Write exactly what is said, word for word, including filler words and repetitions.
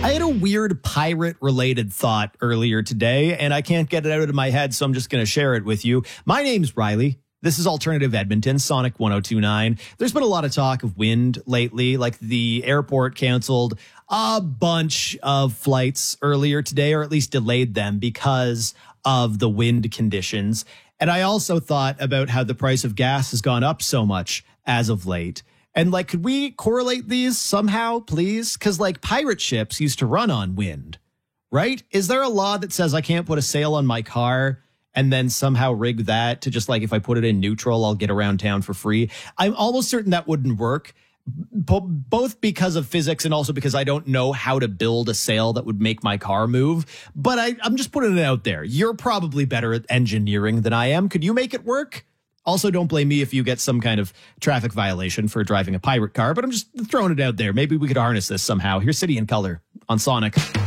I had a weird pirate-related thought earlier today, and I can't get it out of my head, so I'm just going to share it with you. My name's Riley. This is Alternative Edmonton, Sonic one oh two point nine. There's been a lot of talk of wind lately, like the airport canceled a bunch of flights earlier today, or at least delayed them because of the wind conditions. And I also thought about how the price of gas has gone up so much as of late. And like, could we correlate these somehow, please? Because like pirate ships used to run on wind, right? Is there a law that says I can't put a sail on my car and then somehow rig that to just like, if I put it in neutral, I'll get around town for free? I'm almost certain that wouldn't work, both because of physics and also because I don't know how to build a sail that would make my car move. But I, I'm just putting it out there. You're probably better at engineering than I am. Could you make it work? Also, don't blame me if you get some kind of traffic violation for driving a pirate car, but I'm just throwing it out there. Maybe we could harness this somehow. Here's City and Color on Sonic.